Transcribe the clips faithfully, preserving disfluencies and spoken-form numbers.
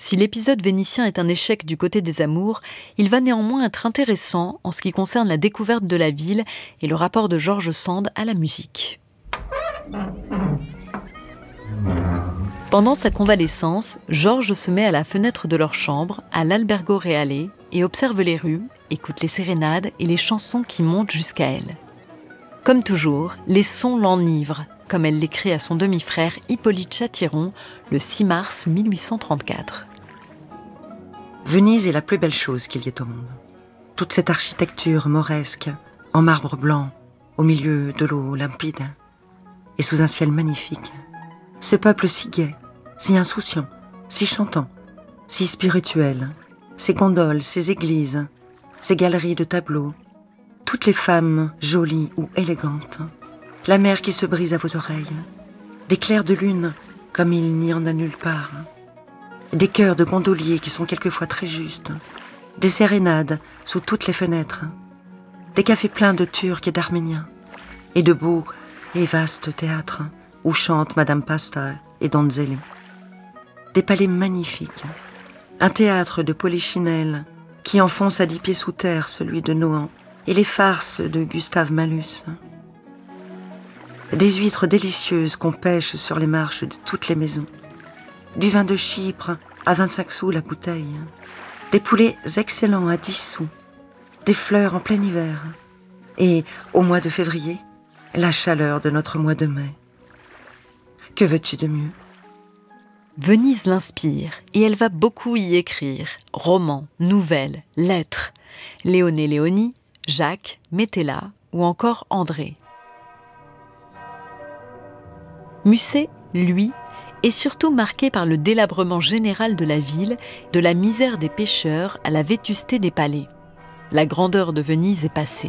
Si l'épisode vénitien est un échec du côté des amours, il va néanmoins être intéressant en ce qui concerne la découverte de la ville et le rapport de George Sand à la musique. Pendant sa convalescence, George se met à la fenêtre de leur chambre, à l'Albergo Reale, et observe les rues, écoute les sérénades et les chansons qui montent jusqu'à elle. Comme toujours, les sons l'enivrent, comme elle l'écrit à son demi-frère Hippolyte Chatillon le six mars mille huit cent trente-quatre. Venise est la plus belle chose qu'il y ait au monde. Toute cette architecture mauresque, en marbre blanc, au milieu de l'eau limpide, et sous un ciel magnifique. Ce peuple si gai, si insouciant, si chantant, si spirituel, ces gondoles, ces églises, ces galeries de tableaux, toutes les femmes jolies ou élégantes, la mer qui se brise à vos oreilles, des clairs de lune comme il n'y en a nulle part, des chœurs de gondoliers qui sont quelquefois très justes, des sérénades sous toutes les fenêtres, des cafés pleins de Turcs et d'Arméniens, et de beaux et vastes théâtres où chantent Madame Pasta et Donzelli. Des palais magnifiques, un théâtre de Polichinelle qui enfonce à dix pieds sous terre celui de Nohant, et les farces de Gustave Malus. Des huîtres délicieuses qu'on pêche sur les marches de toutes les maisons. Du vin de Chypre à vingt-cinq sous la bouteille. Des poulets excellents à dix sous. Des fleurs en plein hiver. Et, au mois de février, la chaleur de notre mois de mai. Que veux-tu de mieux ? Venise l'inspire et elle va beaucoup y écrire. Romans, nouvelles, lettres. Léoné Léoni, Jacques, Métella ou encore André. Musset, lui, est surtout marqué par le délabrement général de la ville, de la misère des pêcheurs à la vétusté des palais. La grandeur de Venise est passée.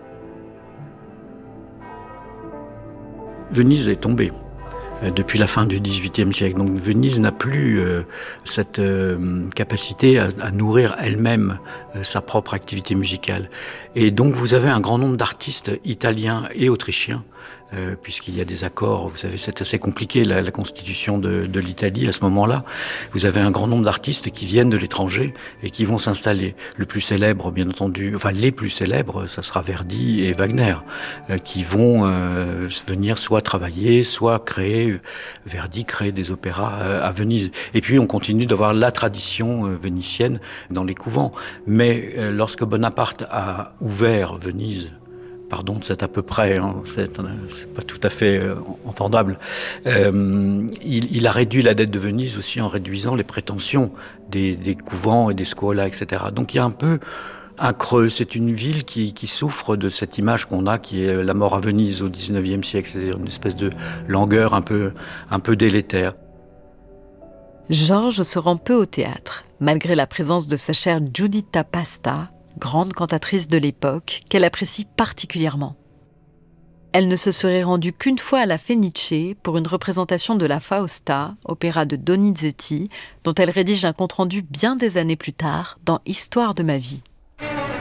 Venise est tombée depuis la fin du dix-huitième siècle. Donc Venise n'a plus euh, cette euh, capacité à, à nourrir elle-même euh, sa propre activité musicale. Et donc vous avez un grand nombre d'artistes italiens et autrichiens, euh, puisqu'il y a des accords, vous savez, c'est assez compliqué la, la constitution de, de l'Italie à ce moment-là. Vous avez un grand nombre d'artistes qui viennent de l'étranger et qui vont s'installer. Le plus célèbre, bien entendu, enfin les plus célèbres, ça sera Verdi et Wagner, euh, qui vont euh, venir soit travailler, soit créer. Verdi crée des opéras euh, à Venise. Et puis on continue d'avoir la tradition euh, vénitienne dans les couvents. Mais euh, lorsque Bonaparte a ouvert Venise, pardon, c'est à peu près, hein, c'est, c'est pas tout à fait euh, entendable. Euh, il, il a réduit la dette de Venise aussi en réduisant les prétentions des, des couvents et des scuola, et cetera. Donc il y a un peu un creux. C'est une ville qui, qui souffre de cette image qu'on a, qui est la mort à Venise au dix-neuvième siècle, c'est-à-dire une espèce de langueur un peu, un peu délétère. Georges se rend peu au théâtre, malgré la présence de sa chère Giuditta Pasta, grande cantatrice de l'époque, qu'elle apprécie particulièrement. Elle ne se serait rendue qu'une fois à la Fenice pour une représentation de la Fausta, opéra de Donizetti, dont elle rédige un compte-rendu bien des années plus tard dans Histoire de ma vie.